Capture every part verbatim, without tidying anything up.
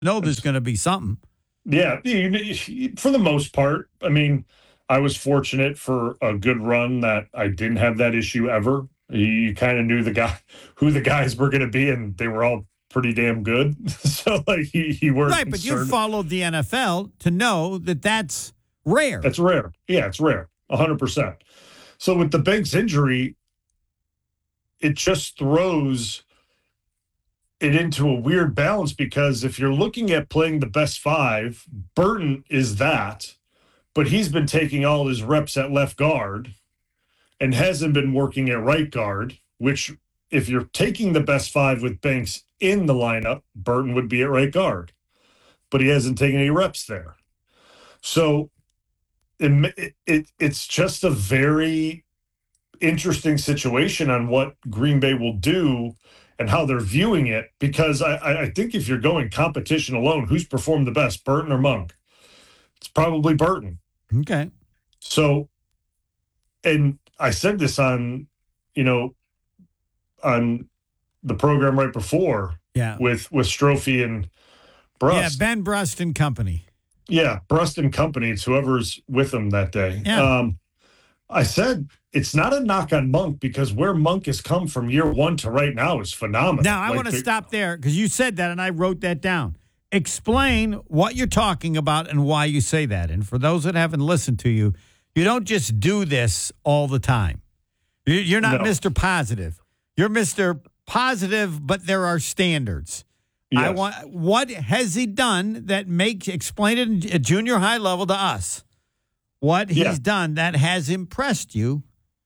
know there's going to be something. Yeah, for the most part. I mean, I was fortunate for a good run that I didn't have that issue ever. You kind of knew the guy, who the guys were going to be, and they were all pretty damn good. So, like, he, he weren't right, but you followed the N F L to know that that's rare. That's rare. Yeah, it's rare, one hundred percent. So with the Banks injury, it just throws it into a weird balance, because if you're looking at playing the best five, Burton is that, but he's been taking all his reps at left guard and hasn't been working at right guard, which if you're taking the best five with Banks in the lineup, Burton would be at right guard, but he hasn't taken any reps there. So it, it it's just a very interesting situation on what Green Bay will do and how they're viewing it, because I, I think if you're going competition alone, who's performed the best, Burton or Monk? It's probably Burton. Okay. So, and I said this on, you know, on the program right before, yeah, with with Strophe and Brust. Yeah, Ben Brust and company. Yeah, Brust and company. It's whoever's with them that day. Yeah. Um, I said it's not a knock on Monk, because where Monk has come from year one to right now is phenomenal. Now, I like want to the, stop there, because you said that and I wrote that down. Explain what you're talking about and why you say that. And for those that haven't listened to you, you don't just do this all the time. You're not No. Mister Positive. You're Mister Positive, but there are standards. Yes. I want what has he done that makes explain it at junior high level to us? What he's Yeah. done that has impressed you?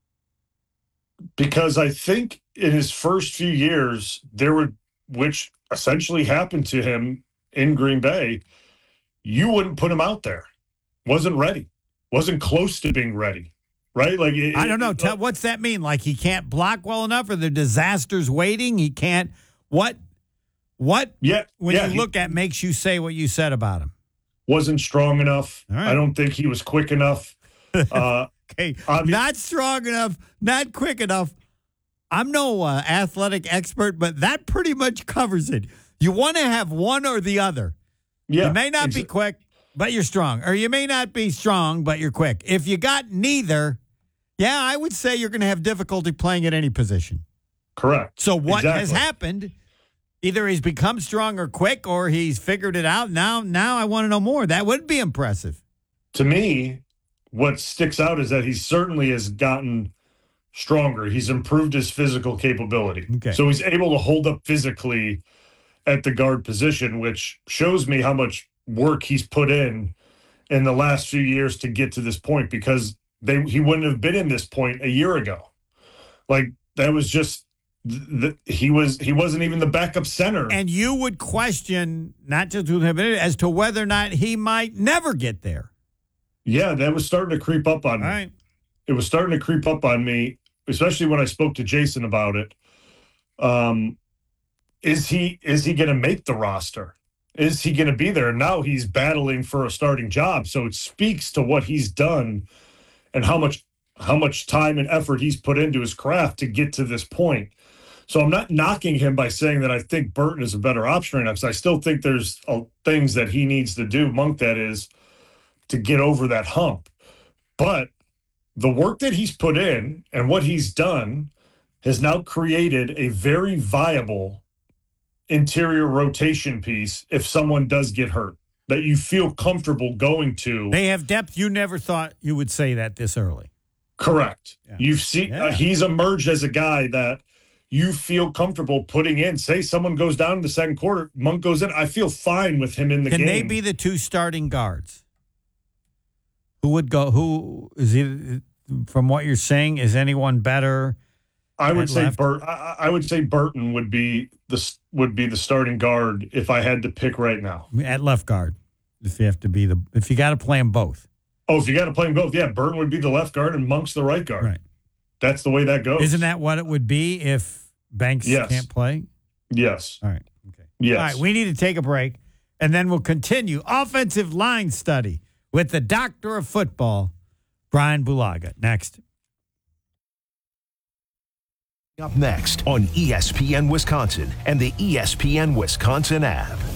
Because I think in his first few years, there were, which essentially happened to him in Green Bay, you wouldn't put him out there. Wasn't ready. Wasn't close to being ready. Right? Like it, I don't know. It, Tell, what's that mean? Like he can't block well enough, or the disaster's waiting? He can't. What? What? Yeah. When yeah, you look at, makes you say what you said about him? Wasn't strong enough. All right. I don't think he was quick enough. Uh, okay, obvi- not strong enough, not quick enough. I'm no uh, athletic expert, but that pretty much covers it. You want to have one or the other. yeah. You may not be quick, but you're strong. Or you may not be strong, but you're quick. If you got neither, yeah, I would say you're going to have difficulty playing at any position. Correct. So what exactly. has happened, either he's become strong or quick, or he's figured it out. Now, now I want to know more. That would be impressive. To me, what sticks out is that he certainly has gotten stronger. He's improved his physical capability. Okay. So he's able to hold up physically at the guard position, which shows me how much work he's put in in the last few years to get to this point, because they he wouldn't have been in this point a year ago. Like that was just the, he was he wasn't even the backup center. And you would question, not just with him, as to whether or not he might never get there. Yeah, that was starting to creep up on me. All right. It was starting to creep up on me, especially when I spoke to Jason about it. Um, is he is he going to make the roster? Is he going to be there? Now he's battling for a starting job, so it speaks to what he's done and how much how much time and effort he's put into his craft to get to this point. So I'm not knocking him by saying that I think Burton is a better option right now, because I still think there's uh, things that he needs to do, Monk that is, to get over that hump. But the work that he's put in and what he's done has now created a very viable interior rotation piece if someone does get hurt, that you feel comfortable going to. They have depth. You never thought you would say that this early. Correct. Yeah. You've seen Yeah. uh, he's emerged as a guy that you feel comfortable putting in. Say someone goes down in the second quarter, Monk goes in. I feel fine with him in the Can game. they be the two starting guards? Who would go? Who is he? From what you're saying, is anyone better? I would at say left? Burt. I, I would say Burton would be the would be the starting guard if I had to pick right now. At left guard, if you have to be the, if you got to play them both. Oh, if you got to play them both, yeah, Burton would be the left guard and Monk's the right guard. Right. That's the way that goes. Isn't that what it would be if Banks Yes. can't play? Yes. All right. Okay. Yes. All right. We need to take a break, and then we'll continue offensive line study with the doctor of football, Brian Bulaga. Next. Up next on E S P N Wisconsin and the E S P N Wisconsin app.